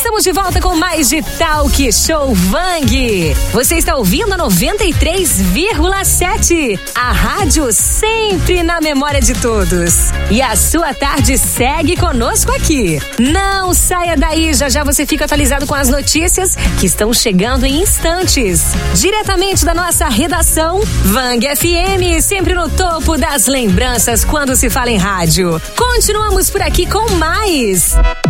Estamos de volta com mais de Talk Show Vang. Você está ouvindo a 93,7. A rádio sempre na memória de todos. E a sua tarde segue conosco aqui. Não saia daí, já já você fica atualizado com as notícias que estão chegando em instantes. Diretamente da nossa redação, Vang FM, sempre no topo das lembranças quando se fala em rádio. Continuamos por aqui com mais.